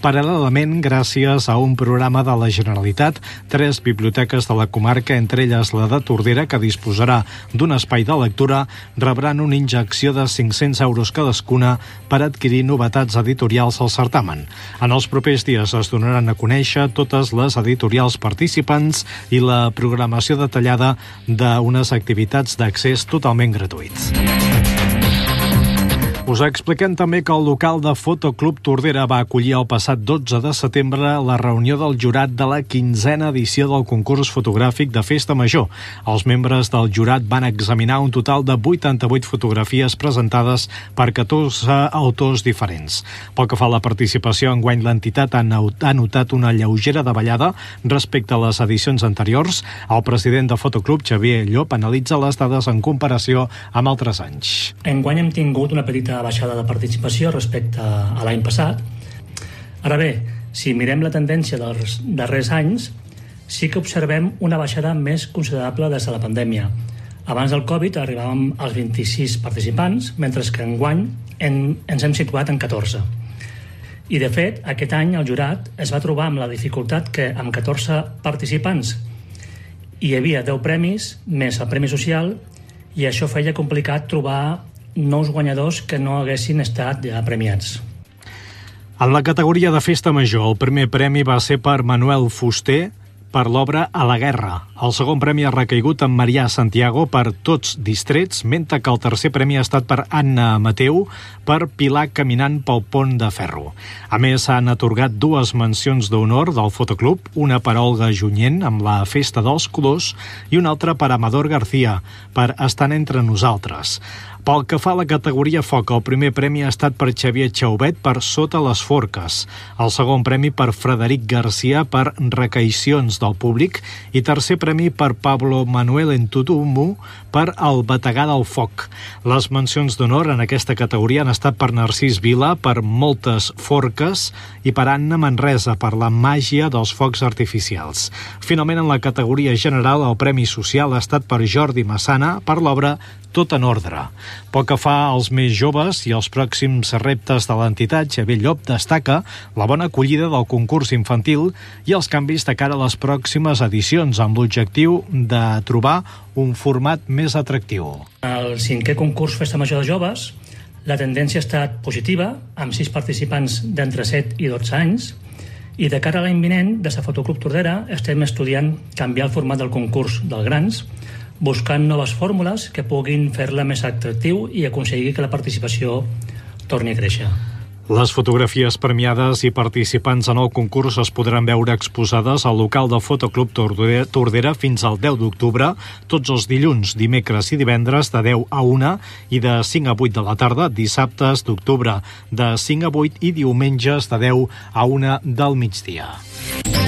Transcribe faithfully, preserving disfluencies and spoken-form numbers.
Paral·lelament, gràcies a un programa de la Generalitat, tres biblioteques de la comarca, entre elles la de Tordera, que disposarà d'un espai de lectura, rebran una injecció de cinc-cents euros cadascuna per adquirir novetats editorials al certamen. En els propers dies es donaran a conèixer totes les editorials participants i la programació detallada d'unes activitats d'accés totalment gratuïts. Us expliquem també que el local de Fotoclub Tordera va acollir el passat dotze de setembre la reunió del jurat de la quinzena edició del concurs fotogràfic de Festa Major. Els membres del jurat van examinar un total de vuitanta-vuit fotografies presentades per catorze autors diferents. Pel que fa a la participació, enguany l'entitat ha notat una lleugera davallada respecte a les edicions anteriors. El president de Fotoclub, Xavier Llop, analitza les dades en comparació amb altres anys. Enguany hem tingut una petita baixada de participació respecte a l'any passat. Ara bé, si mirem la tendència dels darrers anys, sí que observem una baixada més considerable des de la pandèmia. Abans del Covid arribàvem als vint-i-sis participants, mentre que enguany en, ens hem situat en catorze. I de fet, aquest any el jurat es va trobar amb la dificultat que amb catorze participants hi havia deu premis, més el premi social, i això feia complicat trobar nous guanyadors que no haguessin estat ja premiats. En la categoria de Festa Major, el primer premi va ser per Manuel Fuster per l'obra A la guerra. El segon premi ha recaigut en Marià Santiago per Tots distrets, mentre que el tercer premi ha estat per Anna Mateu per Pilar caminant pel pont de ferro. A més, s'han atorgat dues mencions d'honor del Fotoclub, una per Olga Junyent amb la Festa dels Colors i una altra per Amador García per Estan entre nosaltres. Pel que fa a la categoria foc, el primer premi ha estat per Xavier Chauvet per Sota les forques, el segon premi per Frederic Garcia per Recaïcions del públic i tercer premi per Pablo Manuel Entutumu per El bategar del foc. Les mencions d'honor en aquesta categoria han estat per Narcís Vila per Moltes forques i per Anna Manresa per La màgia dels focs artificials. Finalment, en la categoria general, el premi social ha estat per Jordi Massana per l'obra Tot en ordre. Pel que fa als més joves i els pròxims reptes de l'entitat, Xavier Llop destaca la bona acollida del concurs infantil i els canvis de cara a les pròximes edicions, amb l'objectiu de trobar un format més atractiu. El cinquè concurs Festa Major de Joves, la tendència ha estat positiva, amb sis participants d'entre set i dotze anys, i de cara a l'any vinent, des de Fotoclub Tordera, estem estudiant canviar el format del concurs dels grans, buscant noves fórmules que puguin fer-la més atractiu i aconseguir que la participació torni a créixer. Les fotografies premiades i participants en el concurs es podran veure exposades al local del Fotoclub Tordera fins al deu d'octubre, tots els dilluns, dimecres i divendres de deu a una i de cinc a vuit de la tarda, dissabtes d'octubre de cinc a vuit i diumenges de deu a una del migdia.